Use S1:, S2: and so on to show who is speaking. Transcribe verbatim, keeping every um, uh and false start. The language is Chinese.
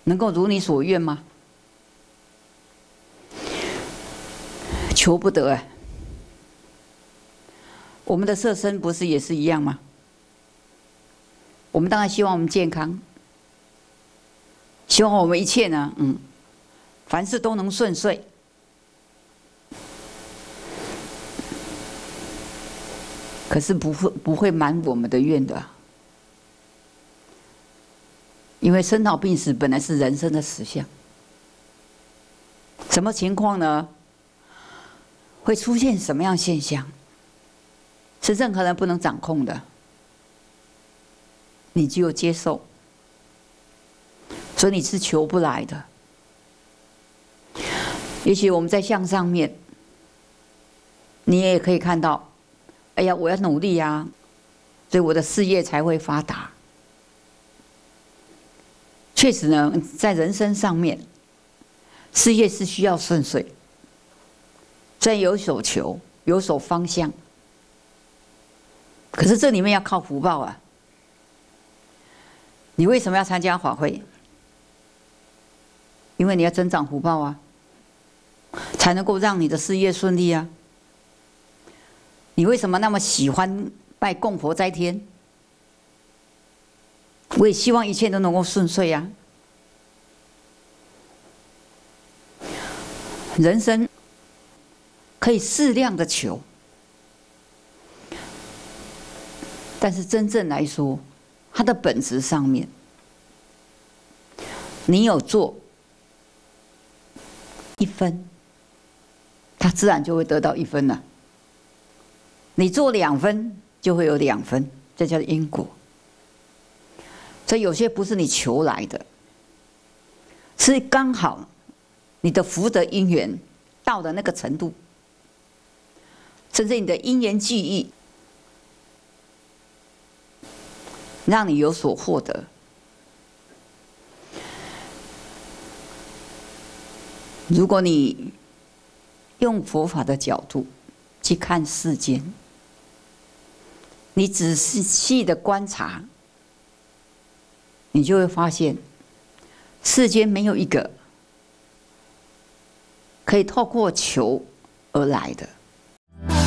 S1: 能够如你所愿吗？求不得哎。我们的色身不是也是一样吗？我们当然希望我们健康，希望我们一切呢，嗯，凡事都能顺遂。可是不会不会满我们的愿的，因为生老病死本来是人生的实相。什么情况呢？会出现什么样现象？是任何人不能掌控的，你只有接受，所以你是求不来的。也许我们在相上面，你也可以看到，哎呀，我要努力啊，所以我的事业才会发达。确实呢，在人生上面，事业是需要顺遂，虽然有所求，有所方向。可是这里面要靠福报啊！你为什么要参加法会？因为你要增长福报啊，才能够让你的事业顺利啊。你为什么那么喜欢拜供佛在天？我也希望一切都能够顺遂啊。人生可以适量的求。但是真正来说，它的本质上面，你有做一分，它自然就会得到一分了。你做两分，就会有两分，这叫因果。所以有些不是你求来的，是刚好你的福德因缘到了那个程度，甚至你的因缘际遇，让你有所获得。如果你用佛法的角度去看世间，你仔细的观察，你就会发现，世间没有一个可以透过求而来的。